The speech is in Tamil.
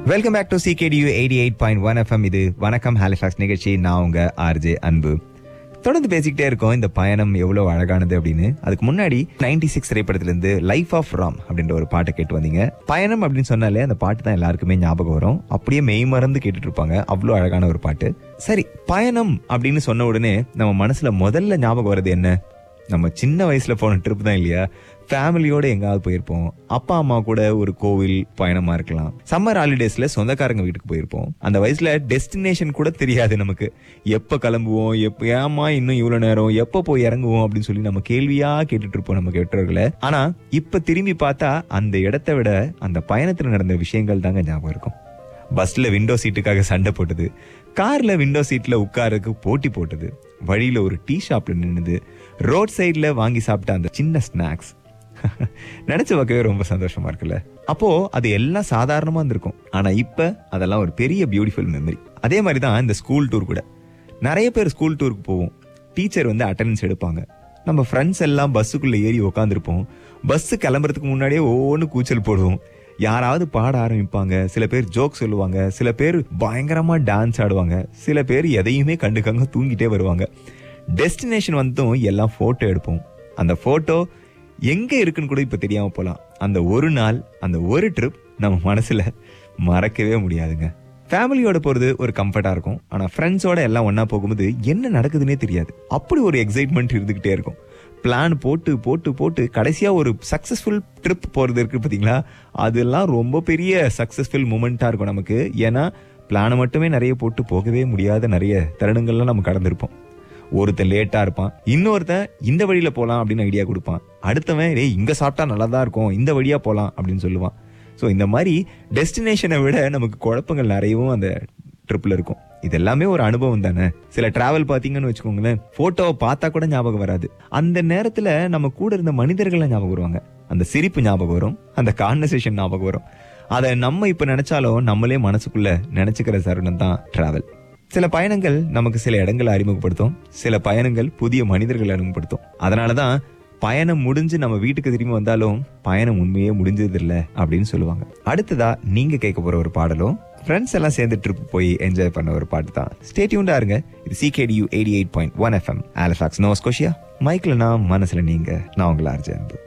Welcome back to CKDU 88.1 FM. இது வணக்கம் ஹாலிஃபாக்ஸ் நிகழ்ச்சி. நான் உங்க RJ அன்பு. தொடர்ந்து பேசிக்கிட்டே இருக்கோம் இந்த பயணம் எவ்வளவு அழகானது அப்படின்னு. அதுக்கு முன்னாடி 96 திரைப்படத்திலிருந்து லைஃப் ஆஃப் ராம் அப்படின்ற ஒரு பாட்டை கேட்டு வந்தீங்க. பயணம் அப்படின்னு சொன்னாலே அந்த பாட்டு தான் எல்லாருக்குமே ஞாபகம் வரும். அப்படியே மெய் மறந்து கேட்டுட்டு இருப்பாங்க. அவ்வளவு அழகான ஒரு பாட்டு. சரி, பயணம் அப்படின்னு சொன்ன உடனே நம்ம மனசுல முதல்ல ஞாபகம் வர்றது என்ன? நம்ம சின்ன வயசுல போன ட்ரிப் தான் இல்லையா? ஃபேமிலியோட எங்காவது போயிருப்போம். அப்பா அம்மா கூட ஒரு கோவில் பயணமா இருக்கலாம். சம்மர் ஹாலிடேஸ்ல சொந்தக்காரங்க வீட்டுக்கு போயிருப்போம். அந்த வயசுல டெஸ்டினேஷன் கூட தெரியாது நமக்கு. எப்ப கிளம்புவோம், ஏமா இன்னும் இவ்வளவு நேரம், எப்ப போய் இறங்குவோம் அப்படின்னு சொல்லி நம்ம கேள்வியா கேட்டுட்டு இருப்போம் நம்ம பெற்றோர்களை. ஆனா இப்ப திரும்பி பார்த்தா அந்த இடத்தை விட அந்த பயணத்துல நடந்த விஷயங்கள் தாங்க ஞாபகம் இருக்கும். பஸ்ல விண்டோ சீட்டுக்காக சண்டை போட்டது, கார்ல விண்டோ சீட்ல உட்காருக்கு போட்டி போட்டது, வழியில ஒரு டீ ஷாப்ல நின்னுது, ரோட் சைட்ல வாங்கி சாப்பிட்ட அந்த சின்ன ஸ்நாக்ஸ் நினைச்சு பார்க்கவே ரொம்ப சந்தோஷமா இருக்குல்ல. அப்போ அது எல்லாம் சாதாரணமா இருந்திருக்கும். ஆனா இப்ப அதெல்லாம் ஒரு பெரிய பியூட்டிஃபுல் மெமரி. அதே மாதிரி தான் இந்த ஸ்கூல் டூர் கூட. நிறைய பேர் ஸ்கூல் டூருக்கு போவோம். டீச்சர் வந்து அட்டெண்டன்ஸ் எடுப்பாங்க. நம்ம ஃப்ரெண்ட்ஸ் எல்லாம் பஸ்ஸுக்குள்ள ஏறி உட்காந்துருப்போம். பஸ் கிளம்புறதுக்கு முன்னாடியே ஒவ்வொன்று கூச்சல் போடுவோம். யாராவது பாட ஆரம்பிப்பாங்க, சில பேர் ஜோக் சொல்லுவாங்க, சில பேர் பயங்கரமா டான்ஸ் ஆடுவாங்க, சில பேர் எதையுமே கண்டுக்காங்க தூங்கிட்டே வருவாங்க. டெஸ்டினேஷன் வந்தும் எல்லாம் போட்டோ எடுப்போம். அந்த போட்டோ எங்க இருக்குன்னு கூட இப்ப தெரியாம போலாம். அந்த ஒரு நாள், அந்த ஒரு ட்ரிப் நம்ம மனசுல மறக்கவே முடியாதுங்க. ஃபேமிலியோட போறது ஒரு கம்ஃபர்ட்டா இருக்கும். ஆனா ஃப்ரெண்ட்ஸோட எல்லாம் ஒன்னா போகும்போது என்ன நடக்குதுன்னே தெரியாது. அப்படி ஒரு எக்ஸைட்மெண்ட் இருந்துகிட்டே இருக்கும். பிளான் போட்டு போட்டு போட்டு கடைசியா ஒரு சக்சஸ்ஃபுல் ட்ரிப் போறது இருக்கு பாத்தீங்களா, அதெல்லாம் ரொம்ப பெரிய சக்சஸ்ஃபுல் மூமெண்டா இருக்கும் நமக்கு. ஏன்னா பிளானை மட்டுமே நிறைய போட்டு போகவே முடியாத நிறைய தருணங்கள்லாம் நம்ம கடந்திருப்போம். ஒருத்தன் லேட்டா இருப்பான், இன்னொருத்தன் இந்த வழியில போலாம் அப்படின்னு ஐடியா கொடுப்பான், அடுத்தவன் டேய் இங்க சாப்பிட்டா நல்லதா இருக்கும் இந்த வழியா போலாம் அப்படின்னு சொல்லுவான். ஸோ இந்த மாதிரி டெஸ்டினேஷனை விட நமக்கு குழப்பங்கள் நிறையவும் அந்த ட்ரிப்ல இருக்கும். இது எல்லாமே ஒரு அனுபவம் தானே. சில டிராவல் பாத்தீங்கன்னு வச்சுக்கோங்களேன், போட்டோவை பார்த்தா கூட ஞாபகம் வராது. அந்த நேரத்துல நம்ம கூட இருந்த மனிதர்கள் ஞாபகம் வருவாங்க. அந்த சிரிப்பு ஞாபகம் வரும், அந்த கான்வர்சேஷன் ஞாபகம் வரும். அதை நம்ம இப்ப நினைச்சாலும் நம்மளே மனசுக்குள்ள நினைச்சுக்கிற தருணம் தான் டிராவல். சில பயணங்கள் நமக்கு சில இடங்களை அறிமுகப்படுத்தும், சில பயணங்கள் புதிய மனிதர்களை அறிமுகப்படுத்தும். அதனாலதான் பயணம் முடிஞ்சு நம்ம வீட்டுக்கு திரும்பி வந்தாலும் பயணம் உண்மையே முடிஞ்சது இல்லை அப்படின்னு சொல்லுவாங்க. அடுத்ததா நீங்க கேட்க போற ஒரு பாடலும் ஃப்ரெண்ட்ஸ் எல்லாம் சேர்ந்து ட்ரிப் போய் என்ஜாய் பண்ண ஒரு பாட்டு தான். ஸ்டே டியூன்டா இருங்க. இது CKDU 88.1 FM, Halifax, Noah Scotia. மைக்ல நான், மனசுல நீங்க. நான் உங்களை RJ அன்பு.